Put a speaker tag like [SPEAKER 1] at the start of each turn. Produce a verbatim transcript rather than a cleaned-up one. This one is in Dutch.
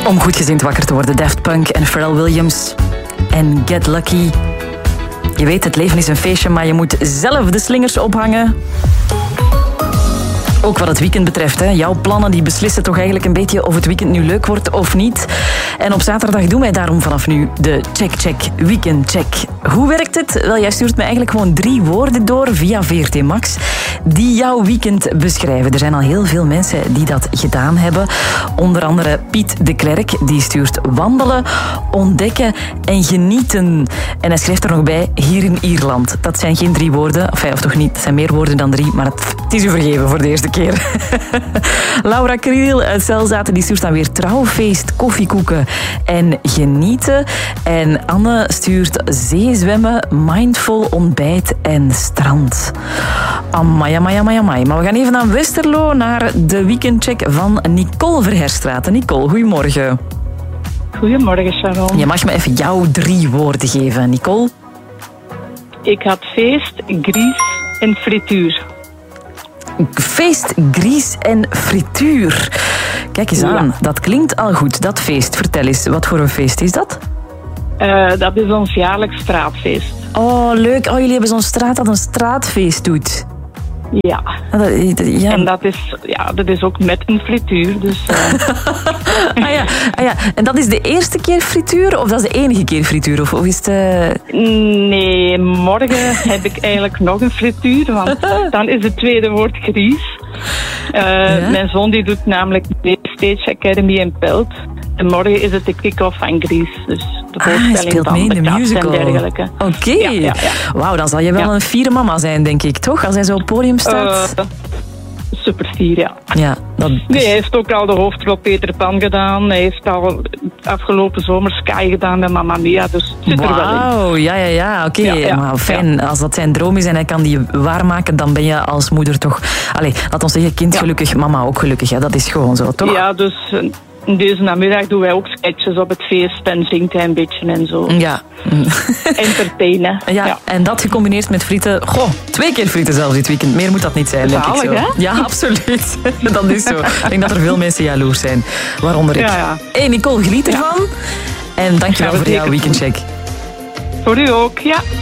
[SPEAKER 1] Om goedgezind wakker te worden, Daft Punk en Pharrell Williams en Get Lucky. Je weet, het leven is een feestje, maar je moet zelf de slingers ophangen. Ook wat het weekend betreft. Hè. Jouw plannen die beslissen toch eigenlijk een beetje of het weekend nu leuk wordt of niet. En op zaterdag doen wij daarom vanaf nu de Check Check Weekend Check. Hoe werkt het? Wel, jij stuurt me eigenlijk gewoon drie woorden door via V R T Max die jouw weekend beschrijven. Er zijn al heel veel mensen die dat gedaan hebben. Onder andere Piet de Klerk, die stuurt wandelen, ontdekken en genieten. En hij schrijft er nog bij, hier in Ierland. Dat zijn geen drie woorden, of, of toch niet, het zijn meer woorden dan drie, maar het, het is u vergeven voor de eerste keer. Laura Kriel uit Zelzaten, die stuurt dan weer trouwfeest, koffiekoeken en genieten. En Anne stuurt zeezwemmen, mindful ontbijt en strand. Amai, amai, amai, amai. Maar we gaan even naar Westerlo, naar de weekendcheck van Nicole Verherstraat. Nicole, goedemorgen.
[SPEAKER 2] Goedemorgen, Sharon.
[SPEAKER 1] Je mag me even jouw drie woorden geven, Nicole.
[SPEAKER 2] Ik had feest, gries en frituur.
[SPEAKER 1] Feest, gries en frituur. Kijk eens aan, ja. Dat klinkt al goed, dat feest. Vertel eens, wat voor een feest is dat?
[SPEAKER 2] Uh, dat is ons jaarlijks straatfeest.
[SPEAKER 1] Oh, leuk. Oh, jullie hebben zo'n straat dat een straatfeest doet.
[SPEAKER 2] Ja.
[SPEAKER 1] ja.
[SPEAKER 2] En dat is, ja, dat is ook met een frituur. Dus, uh...
[SPEAKER 1] ah, ja. Ah, ja. En dat is de eerste keer frituur of dat is de enige keer frituur? Of, of is het, uh...
[SPEAKER 2] Nee, morgen heb ik eigenlijk nog een frituur, want dan is het tweede woord gries. Uh, ja? Mijn zoon die doet namelijk de Stage Academy in Pelt. En morgen is het de kick-off van Gries. Dus de
[SPEAKER 1] ah, hij speelt mee in de musical.
[SPEAKER 2] Oké.
[SPEAKER 1] Okay.
[SPEAKER 2] Ja, ja, ja.
[SPEAKER 1] Wauw, dan zal je wel ja. een fiere mama zijn, denk ik, toch? Als hij zo op het podium staat. Uh,
[SPEAKER 2] super fier, ja.
[SPEAKER 1] ja dat...
[SPEAKER 2] Nee, hij heeft ook al de hoofdrol Peter Pan gedaan. Hij heeft al afgelopen zomer Sky gedaan met Mamma Mia. Dus het zit er wel in.
[SPEAKER 1] Wauw, ja, ja, ja. Oké, okay. ja, ja, maar fijn. Ja. Als dat zijn droom is en hij kan die waarmaken, dan ben je als moeder toch... Allee, laat ons zeggen, kind ja. gelukkig, mama ook gelukkig. Hè. Dat is gewoon zo, toch?
[SPEAKER 2] Ja, dus... Deze namiddag doen wij ook sketches op het feest en zingt hij een beetje en zo.
[SPEAKER 1] Ja.
[SPEAKER 2] Entertainen.
[SPEAKER 1] Ja, ja, en dat gecombineerd met frieten. Goh, twee keer frieten zelfs dit weekend. Meer moet dat niet zijn, denk
[SPEAKER 2] Zalig,
[SPEAKER 1] ik zo.
[SPEAKER 2] Hè?
[SPEAKER 1] Ja, absoluut. Dat is zo. Ik denk dat er veel mensen jaloers zijn. Waaronder ik.
[SPEAKER 2] Ja, ja.
[SPEAKER 1] Hey Nicole, geniet ervan. Ja. En dankjewel voor jouw weekendcheck.
[SPEAKER 2] Voor u ook, ja.